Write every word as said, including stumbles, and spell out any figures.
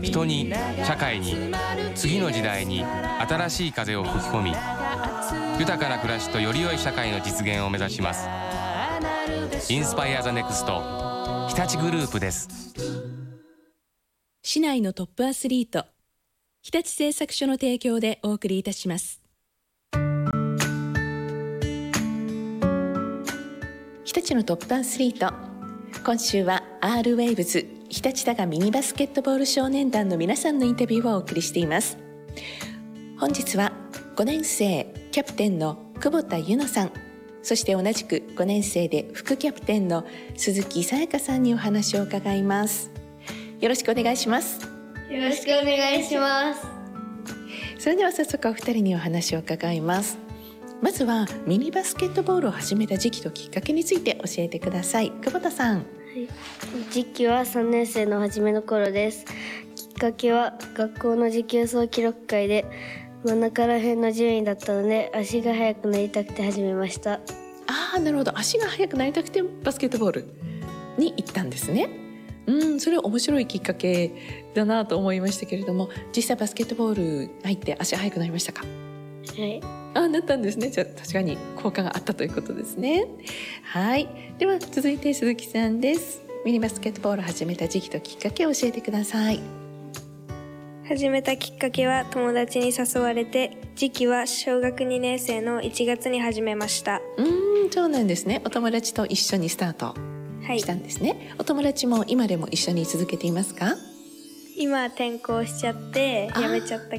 人に社会に次の時代に新しい風を吹き込み、豊かな暮らしとより良い社会の実現を目指します。インスパイアザネクスト日立グループです。 市内のトップアスリート、日立製作所の提供でお送りいたします。日立のトップアスリート、今週は R ウェイブズ日立多賀ミニバスケットボール少年団の皆さんのインタビューをお送りしています。本日はごねん生キャプテンの久保田優乃さん、そして同じくごねん生で副キャプテンの鈴木さやかさんにお話を伺います。よろしくお願いします。 よろしくお願いします。 それでは早速お二人にお話を伺います。まずはミニバスケットボールを始めた時期ときっかけについて教えてください。久保田さん。はい、 時期はさんねん生の初めの頃です。きっかけは学校の持久走記録会で真ん中ら辺の順位だったので、足が速くなりたくて始めました。 ああ、なるほど。足が速くなりたくてバスケットボールに行ったんですね。うん、それは面白いきっかけだなと思いましたけれども、実際バスケットボール入って足速くなりましたか？ はい。 あ、なったんですね。じゃあ確かに効果があったということですね。はい。では続いて鈴木さんです。ミニバスケットボールを始めた時期ときっかけを教えてください。 始めたきっかけは友達に誘われて、時期は小学にねん生のいちがつに始めました。 うーん、そうなんですね。お友達と一緒にスタートしたんですね。はい、お友達も今でも一緒に続けていますか？ 今転校しちゃってやめちゃった